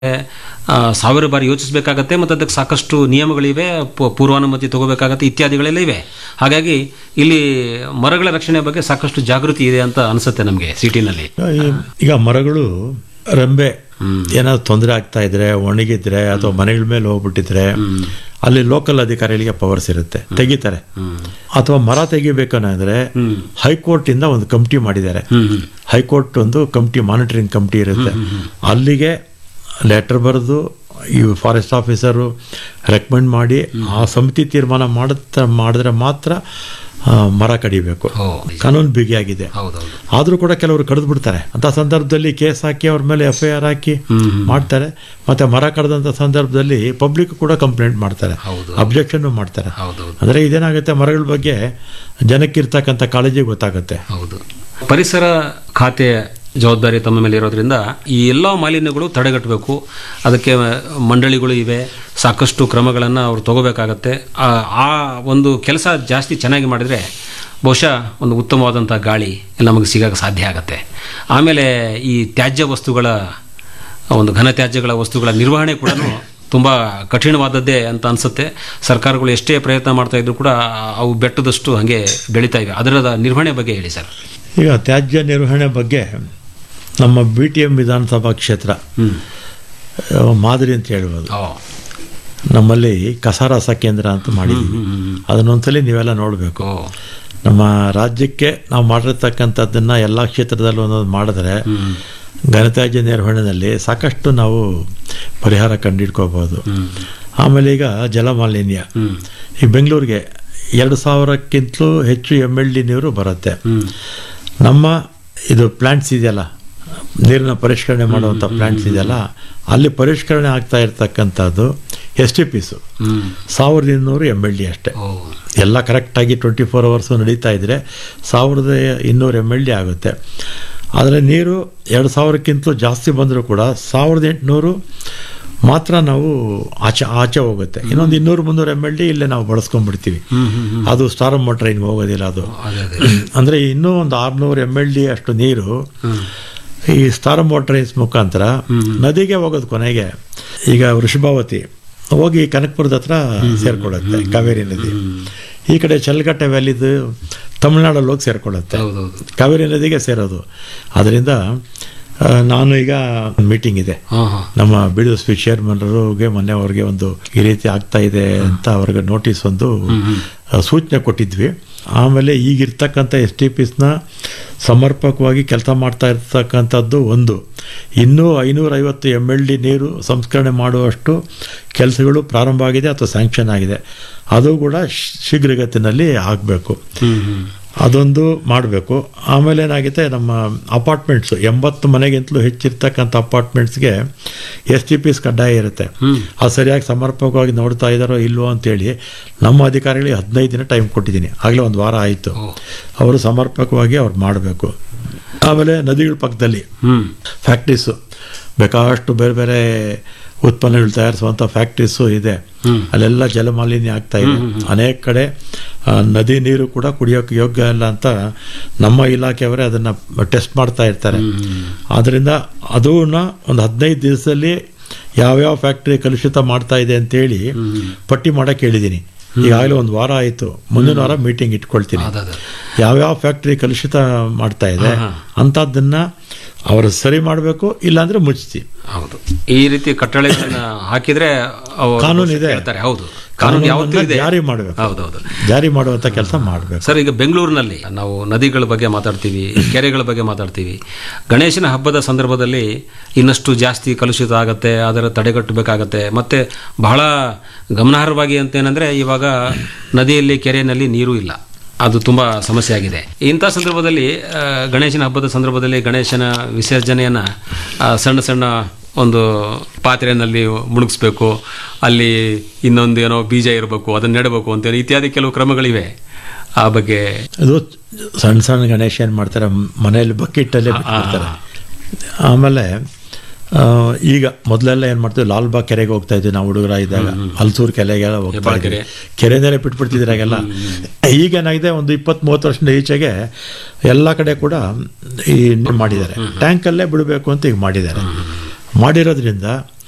ಸಾವಿರ ಬಾರಿ ಯೋಚಿಸಬೇಕಾಗತ್ತೆ ಮತ್ತು ಅದಕ್ಕೆ ಸಾಕಷ್ಟು ನಿಯಮಗಳಿವೆ, ಪೂರ್ವಾನುಮತಿ ತಗೋಬೇಕಾಗತ್ತೆ, ಇತ್ಯಾದಿಗಳೆಲ್ಲ ಇವೆ. ಹಾಗಾಗಿ ಇಲ್ಲಿ ಮರಗಳ ರಕ್ಷಣೆ ಬಗ್ಗೆ ಸಾಕಷ್ಟು ಜಾಗೃತಿ ಇದೆ ಅಂತ ಅನಿಸುತ್ತೆ ನಮಗೆ ಸಿಟಿನಲ್ಲಿ. ಈಗ ಮರಗಳು ರೆಂಬೆ ಏನಾದ್ರು ತೊಂದರೆ ಆಗ್ತಾ ಇದ್ರೆ, ಒಣಗಿದ್ರೆ ಅಥವಾ ಮನೆಗಳ ಮೇಲೆ ಹೋಗ್ಬಿಟ್ಟಿದ್ರೆ ಅಲ್ಲಿ ಲೋಕಲ್ ಅಧಿಕಾರಿಗಳಿಗೆ ಪವರ್ಸ್ ಇರುತ್ತೆ, ತೆಗಿತಾರೆ. ಅಥವಾ ಮರ ತೆಗಿಬೇಕಂದ್ರೆ ಹೈಕೋರ್ಟ್ ಇಂದ ಒಂದು ಕಮಿಟಿ ಮಾಡಿದ್ದಾರೆ. ಹೈಕೋರ್ಟ್ ಒಂದು ಕಮಿಟಿ, ಮಾನಿಟರಿಂಗ್ ಕಮಿಟಿ ಇರುತ್ತೆ. ಅಲ್ಲಿಗೆ ಲೆಟರ್ ಬರೆದು ಈ ಫಾರೆಸ್ಟ್ ಆಫೀಸರು ರೆಕಮೆಂಡ್ ಮಾಡಿ ಆ ಸಮಿತಿ ತೀರ್ಮಾನ ಮಾಡಿದ್ರೆ ಮಾತ್ರ ಮರ ಕಡಿಬೇಕು. ಕಾನೂನು ಬಿಗಿಯಾಗಿದೆ. ಆದರೂ ಕೂಡ ಕೆಲವರು ಕಡಿದು ಬಿಡ್ತಾರೆ. ಅಂತ ಸಂದರ್ಭದಲ್ಲಿ ಕೇಸ್ ಹಾಕಿ ಅವ್ರ ಮೇಲೆ FIR ಹಾಕಿ ಮಾಡ್ತಾರೆ. ಮತ್ತೆ ಮರ ಕಡ್ದಂಥ ಸಂದರ್ಭದಲ್ಲಿ ಪಬ್ಲಿಕ್ ಕೂಡ ಕಂಪ್ಲೇಂಟ್ ಮಾಡ್ತಾರೆ, ಅಬ್ಜೆಕ್ಷನ್ ಮಾಡ್ತಾರೆ. ಅಂದರೆ ಇದೇನಾಗುತ್ತೆ, ಮರಗಳ ಬಗ್ಗೆ ಜನಕ್ಕಿರ್ತಕ್ಕಂಥ ಕಾಳಜಿ ಗೊತ್ತಾಗುತ್ತೆ. ಪರಿಸರ ಖಾತೆ ಜವಾಬ್ದಾರಿ ತಮ್ಮ ಮೇಲೆ ಇರೋದ್ರಿಂದ ಈ ಎಲ್ಲ ಮಾಲಿನ್ಯಗಳು ತಡೆಗಟ್ಟಬೇಕು. ಅದಕ್ಕೆ ಮಂಡಳಿಗಳು ಇವೆ, ಸಾಕಷ್ಟು ಕ್ರಮಗಳನ್ನು ಅವರು ತಗೋಬೇಕಾಗತ್ತೆ. ಆ ಒಂದು ಕೆಲಸ ಜಾಸ್ತಿ ಚೆನ್ನಾಗಿ ಮಾಡಿದರೆ ಬಹುಶಃ ಒಂದು ಉತ್ತಮವಾದಂಥ ಗಾಳಿ ನಮಗೆ ಸಿಗೋಕ್ಕೆ ಸಾಧ್ಯ ಆಗುತ್ತೆ. ಆಮೇಲೆ ಈ ತ್ಯಾಜ್ಯ ವಸ್ತುಗಳ ಒಂದು ಘನತ್ಯಾಜ್ಯಗಳ ವಸ್ತುಗಳ ನಿರ್ವಹಣೆ ಕೂಡ ತುಂಬ ಕಠಿಣವಾದದ್ದೇ ಅಂತ ಅನಿಸುತ್ತೆ. ಸರ್ಕಾರಗಳು ಎಷ್ಟೇ ಪ್ರಯತ್ನ ಮಾಡ್ತಾ ಇದ್ರು ಕೂಡ ಅವು ಬೆಟ್ಟದಷ್ಟು ಹಾಗೆ ಬೆಳೀತಾ ಇವೆ. ಅದರ ನಿರ್ವಹಣೆ ಬಗ್ಗೆ ಹೇಳಿ ಸರ್. ಈಗ ತ್ಯಾಜ್ಯ ನಿರ್ವಹಣೆ ಬಗ್ಗೆ ನಮ್ಮ BTM ವಿಧಾನಸಭಾ ಕ್ಷೇತ್ರ ಮಾದರಿ ಅಂತ ಹೇಳ್ಬೋದು. ನಮ್ಮಲ್ಲಿ ಕಸರಸ ಕೇಂದ್ರ ಅಂತ ಮಾಡಿದ್ದೀವಿ. ಅದನ್ನೊಂದ್ಸಲಿ ನೀವೆಲ್ಲ ನೋಡಬೇಕು. ನಮ್ಮ ರಾಜ್ಯಕ್ಕೆ ನಾವು ಮಾಡಿರ್ತಕ್ಕಂಥದ್ದನ್ನು ಎಲ್ಲ ಕ್ಷೇತ್ರದಲ್ಲೂ ಒಂದೊಂದು ಮಾಡಿದ್ರೆ ಘನತ್ಯಾಜ್ಯ ನಿರ್ವಹಣೆಯಲ್ಲಿ ಸಾಕಷ್ಟು ನಾವು ಪರಿಹಾರ ಕಂಡುಹಿಡ್ಕೋಬೋದು. ಆಮೇಲೆ ಈಗ ಜಲಮಾಲಿನ್ಯ, ಈ ಬೆಂಗಳೂರಿಗೆ 2000ಕ್ಕಿಂತಲೂ ಹೆಚ್ಚು MLD ನೀರು ಬರುತ್ತೆ. ನಮ್ಮ ಇದು ಪ್ಲ್ಯಾಂಟ್ಸ್ ಇದೆಯಲ್ಲ, ನೀರಿನ ಪರಿಷ್ಕರಣೆ ಮಾಡುವಂಥ ಪ್ಲ್ಯಾಂಟ್ಸ್ ಇದೆಯಲ್ಲ, ಅಲ್ಲಿ ಪರಿಷ್ಕರಣೆ ಆಗ್ತಾ ಇರ್ತಕ್ಕಂಥದ್ದು STPs 1200 MLD ಅಷ್ಟೇ. ಎಲ್ಲ ಕರೆಕ್ಟಾಗಿ 24 hours ನಡೀತಾ ಇದ್ರೆ 1200 MLD ಆಗುತ್ತೆ. ಆದರೆ ನೀರು 2000ಕ್ಕಿಂತಲೂ ಜಾಸ್ತಿ ಬಂದರೂ ಕೂಡ 1800 ಮಾತ್ರ ನಾವು ಆಚೆ ಹೋಗುತ್ತೆ. ಇನ್ನೊಂದು 200-300 MLD ಇಲ್ಲೇ ನಾವು ಬಳಸ್ಕೊಂಡ್ಬಿಡ್ತೀವಿ. ಅದು ಸ್ಟಾರಮ್ ಟ್ರೈನ್ಗೆ ಹೋಗೋದಿಲ್ಲ. ಅದು ಅಂದರೆ ಇನ್ನೂ ಒಂದು 600 MLD ಅಷ್ಟು ನೀರು ಈ ಸ್ಟಾರಮ್ ಟ್ರೈನ್ಸ್ ಮುಖಾಂತರ ನದಿಗೆ ಹೋಗೋದು. ಕೊನೆಗೆ ಈಗ ವೃಷಭಾವತಿ ಹೋಗಿ ಕನಕಪುರದ ಹತ್ರ ಸೇರ್ಕೊಳ್ಳುತ್ತೆ ಕಾವೇರಿ ನದಿ. ಈ ಕಡೆ ಚಲ್ಗಟ್ಟೆ ವ್ಯಾಲಿದು ತಮಿಳ್ನಾಡಲ್ಲಿ ಹೋಗಿ ಸೇರ್ಕೊಳ್ಳುತ್ತೆ, ಕಾವೇರಿ ನದಿಗೆ ಸೇರೋದು. ಅದರಿಂದ ನಾನು ಈಗ ಮೀಟಿಂಗ್ ಇದೆ ನಮ್ಮ BDSP ಚೇರ್ಮನ್ರಿಗೆ, ಮೊನ್ನೆ ಅವ್ರಿಗೆ ಒಂದು ಈ ರೀತಿ ಆಗ್ತಾ ಇದೆ ಅಂತ ಅವ್ರಿಗೆ ನೋಟಿಸ್ ಒಂದು ಸೂಚನೆ ಕೊಟ್ಟಿದ್ವಿ. ಆಮೇಲೆ ಈಗಿರ್ತಕ್ಕಂಥ STPsನ ಸಮರ್ಪಕವಾಗಿ ಕೆಲಸ ಮಾಡ್ತಾ ಇರ್ತಕ್ಕಂಥದ್ದು ಒಂದು, ಇನ್ನೂ 550 MLD ನೀರು ಸಂಸ್ಕರಣೆ ಮಾಡುವಷ್ಟು ಕೆಲಸಗಳು ಪ್ರಾರಂಭ ಆಗಿದೆ ಅಥವಾ ಸ್ಯಾಂಕ್ಷನ್ ಆಗಿದೆ. ಅದು ಕೂಡ ಶೀಘ್ರಗತಿನಲ್ಲಿ ಆಗಬೇಕು. ಅದೊಂದು ಮಾಡಬೇಕು. ಆಮೇಲೆ ಏನಾಗುತ್ತೆ, ನಮ್ಮ ಅಪಾರ್ಟ್ಮೆಂಟ್ಸು 80 ಮನೆಗಿಂತಲೂ ಹೆಚ್ಚಿರ್ತಕ್ಕಂಥ ಅಪಾರ್ಟ್ಮೆಂಟ್ಸ್ಗೆ STPs ಕಡ್ಡಾಯ ಇರುತ್ತೆ. ಅದು ಸರಿಯಾಗಿ ಸಮರ್ಪಕವಾಗಿ ನೋಡ್ತಾ ಇದ್ದಾರೋ ಇಲ್ವೋ ಅಂತೇಳಿ ನಮ್ಮ ಅಧಿಕಾರಿಗಳಿಗೆ 15 ದಿನ ಟೈಮ್ ಕೊಟ್ಟಿದ್ದೀನಿ. ಆಗಲೇ ಒಂದು ವಾರ ಆಯಿತು. ಅವರು ಸಮರ್ಪಕವಾಗಿ ಅವ್ರು ಮಾಡಬೇಕು. ಆಮೇಲೆ ನದಿಗಳ ಪಕ್ಕದಲ್ಲಿ ಫ್ಯಾಕ್ಟ್ರೀಸು, ಬೇಕಾದಷ್ಟು ಬೇರೆ ಬೇರೆ ಉತ್ಪನ್ನಗಳು ತಯಾರಿಸುವಂಥ ಫ್ಯಾಕ್ಟ್ರೀಸು ಇದೆ. ಅಲ್ಲೆಲ್ಲ ಜಲಮಾಲಿನ್ಯ ಆಗ್ತಾ ಇದೆ. ಅನೇಕ ಕಡೆ ನದಿ ನೀರು ಕೂಡ ಕುಡಿಯೋಕ್ಕೆ ಯೋಗ್ಯ ಇಲ್ಲ ಅಂತ ನಮ್ಮ ಇಲಾಖೆಯವರೇ ಅದನ್ನು ಟೆಸ್ಟ್ ಮಾಡ್ತಾ ಇರ್ತಾರೆ. ಆದ್ದರಿಂದ ಅದನ್ನ ಒಂದು 15 ದಿವಸದಲ್ಲಿ ಯಾವ್ಯಾವ ಫ್ಯಾಕ್ಟ್ರಿ ಕಲುಷಿತ ಮಾಡ್ತಾ ಇದೆ ಅಂತೇಳಿ ಪಟ್ಟಿ ಮಾಡೋಕ್ಕೆ ಹೇಳಿದ್ದೀನಿ. ಈಗಾಗಲೇ ಒಂದು ವಾರ ಆಯಿತು. ಮುಂದಿನ ವಾರ ಮೀಟಿಂಗ್ ಇಟ್ಕೊಳ್ತೀನಿ. ಯಾವ್ಯಾವ ಫ್ಯಾಕ್ಟ್ರಿ ಕಲುಷಿತ ಮಾಡ್ತಾ ಇದೆ ಅಂಥದ್ದನ್ನು ಅವರು ಸರಿ ಮಾಡಬೇಕು, ಇಲ್ಲಾಂದ್ರೆ ಮುಚ್ತೀವಿ. ಹೌದು, ಈ ರೀತಿ ಕಟ್ಟಳೆಗಳನ್ನ ಹಾಕಿದ್ರೆ ಕಾನೂನು ಇದೆ. ಹೌದು, ಕಾನೂನು ಯಾವತ್ತೂ ಇದೆ, ಜಾರಿ ಮಾಡಬೇಕು. ಹೌದೌದು, ಜಾರಿ ಮಾಡುವಂಥ ಕೆಲಸ ಮಾಡಬೇಕು. ಸರ್, ಈಗ ಬೆಂಗಳೂರಿನಲ್ಲಿ ನಾವು ನದಿಗಳ ಬಗ್ಗೆ ಮಾತಾಡ್ತೀವಿ, ಕೆರೆಗಳ ಬಗ್ಗೆ ಮಾತಾಡ್ತೀವಿ. ಗಣೇಶನ ಹಬ್ಬದ ಸಂದರ್ಭದಲ್ಲಿ ಇನ್ನಷ್ಟು ಜಾಸ್ತಿ ಕಲುಷಿತ ಆಗುತ್ತೆ, ಅದರ ತಡೆಗಟ್ಟಬೇಕಾಗತ್ತೆ. ಮತ್ತೆ ಬಹಳ ಗಮನಾರ್ಹವಾಗಿ ಅಂತೇನೆಂದರೆ ಇವಾಗ ನದಿಯಲ್ಲಿ, ಕೆರೆಯಲ್ಲಿ ನೀರು ಇಲ್ಲ. ಅದು ತುಂಬ ಸಮಸ್ಯೆ ಆಗಿದೆ. ಇಂಥ ಸಂದರ್ಭದಲ್ಲಿ ಗಣೇಶನ ಹಬ್ಬದ ಸಂದರ್ಭದಲ್ಲಿ ಗಣೇಶನ ವಿಸರ್ಜನೆಯನ್ನು ಸಣ್ಣ ಸಣ್ಣ ಒಂದು ಪಾತ್ರೆಯಲ್ಲಿ ಮುಳುಗಿಸ್ಬೇಕು, ಅಲ್ಲಿ ಇನ್ನೊಂದು ಏನೋ ಬೀಜ ಇರಬೇಕು, ಅದನ್ನು ನೆಡಬೇಕು ಅಂತೇಳಿ ಇತ್ಯಾದಿ ಕೆಲವು ಕ್ರಮಗಳಿವೆ. ಆ ಬಗ್ಗೆ ಅದು ಸಣ್ಣ ಸಣ್ಣ ಗಣೇಶ ಏನು ಮಾಡ್ತಾರೆ, ಮನೆಯಲ್ಲಿ ಬಕೆಟಲ್ಲೇ ಬಿಟ್ಬಿಡ್ತಾರೆ. ಆಮೇಲೆ ಈಗ ಮೊದಲೆಲ್ಲ ಏನು ಮಾಡ್ತೀವಿ, ಲಾಲ್ಬಾಗ್ ಕೆರೆಗೆ ಹೋಗ್ತಾ ಇದ್ವಿ ನಾವು ಹುಡುಗರ ಇದ್ದಾಗ. ಹಲ್ಸೂರು ಕೆರೆಗೆಲ್ಲ ಹೋಗ್ತಾ ಇದ್ವಿ, ಕೆರೆನೇ ಬಿಟ್ಬಿಡ್ತಿದ್ರಾಗೆಲ್ಲ. ಈಗೇನಾಗಿದೆ, ಒಂದು 20-30 ವರ್ಷದ ಈಚೆಗೆ ಎಲ್ಲ ಕಡೆ ಕೂಡ ಈ ಮಾಡಿದ್ದಾರೆ, ಟ್ಯಾಂಕಲ್ಲೇ ಬಿಡಬೇಕು ಅಂತ ಈಗ ಮಾಡಿದ್ದಾರೆ. ಮಾಡಿರೋದ್ರಿಂದ